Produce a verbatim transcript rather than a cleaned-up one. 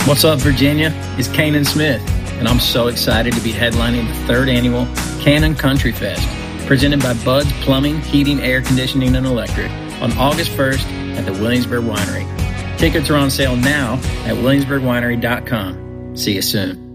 What's up, Virginia? It's Kanan Smith, and I'm so excited to be headlining the third annual Cannon Country Fest, presented by Bud's Plumbing, Heating, Air Conditioning, and Electric on August first at the Williamsburg Winery. Tickets are on sale now at williamsburg winery dot com. See you soon.